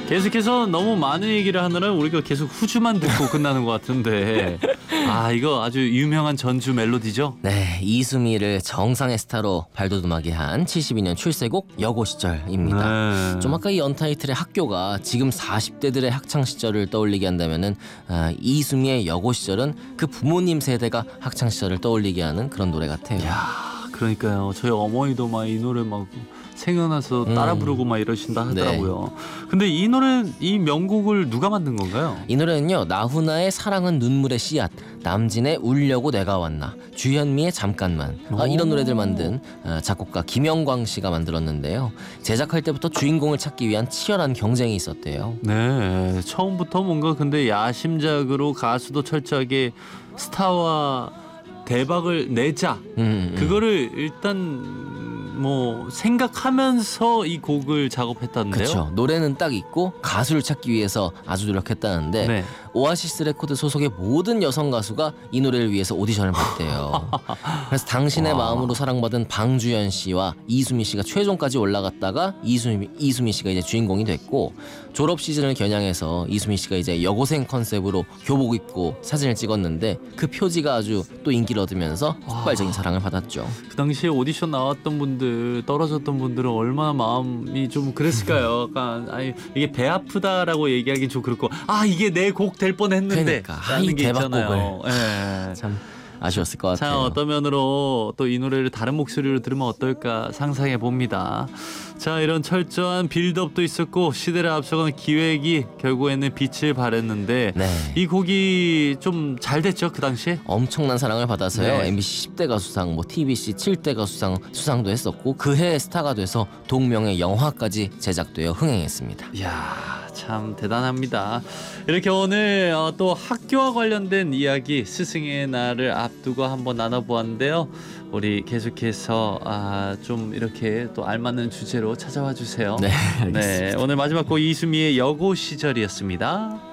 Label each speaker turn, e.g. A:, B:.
A: 계속해서 너무 많은 얘기를 하느라 우리가 계속 후주만 듣고 끝나는 것 같은데 이거 아주 유명한 전주 멜로디죠?
B: 네, 이수미를 정상의 스타로 발돋움하게 한 72년 출세곡 여고 시절입니다.
A: 네.
B: 좀 아까 이 언타이틀의 학교가 지금 40대들의 학창 시절을 떠올리게 한다면은 이수미의 여고 시절은 그 부모님 세대가 학창 시절을 떠올리게 하는 그런 노래 같아요.
A: 야, 그러니까요. 저희 어머니도 막 이 노래 막 생각나서 따라 부르고 막 이러신다 하더라고요. 근데 이 노래, 이 명곡을 누가 만든 건가요?
B: 이 노래는요, 나훈아의 사랑은 눈물의 씨앗, 남진의 울려고 내가 왔나, 주현미의 잠깐만, 이런 노래들 만든 작곡가 김영광 씨가 만들었는데요. 제작할 때부터 주인공을 찾기 위한 치열한 경쟁이 있었대요.
A: 네, 처음부터 뭔가 근데 야심작으로 가수도 철저하게 스타와 대박을 내자. 그거를 일단 뭐 생각하면서 이 곡을 작업했다는데요.
B: 그렇죠. 노래는 딱 있고 가수를 찾기 위해서 아주 노력했다는데
A: 네.
B: 오아시스 레코드 소속의 모든 여성 가수가 이 노래를 위해서 오디션을 봤대요. 그래서 당신의 마음으로 사랑받은 방주연 씨와 이수미 씨가 최종까지 올라갔다가 이수미 씨가 이제 주인공이 됐고, 졸업 시즌을 겨냥해서 이수미 씨가 이제 여고생 컨셉으로 교복 입고 사진을 찍었는데 그 표지가 아주 또 인기를 얻으면서 폭발적인 사랑을 받았죠.
A: 그 당시에 오디션 나왔던 분들, 떨어졌던 분들은 얼마나 마음이 좀 그랬을까요? 약간 이게 배 아프다라고 얘기하기 좀 그렇고, 이게 내 곡 될 뻔했는데
B: 그러니까
A: 라는
B: 이
A: 게
B: 대박곡을
A: 있잖아요. 예.
B: 참 아쉬웠을 것
A: 자,
B: 같아요.
A: 어떤 면으로 또 이 노래를 다른 목소리로 들으면 어떨까 상상해 봅니다. 자, 이런 철저한 빌드업도 있었고 시대를 앞서가는 기획이 결국에는 빛을 발했는데
B: 네.
A: 이 곡이 좀 잘 됐죠, 그 당시에?
B: 엄청난 사랑을 받아서요.
A: 네.
B: MBC 10대 가수상, TBC 7대 가수상 수상도 했었고 그해 스타가 돼서 동명의 영화까지 제작되어 흥행했습니다.
A: 이야, 참 대단합니다. 이렇게 오늘 또 학교와 관련된 이야기, 스승의 날을 앞두고 한번 나눠보았는데요. 우리 계속해서 좀 이렇게 또 알맞는 주제로 찾아와 주세요.
B: 네, 알겠습니다.
A: 네, 오늘 마지막 곡 이수미의 여고 시절이었습니다.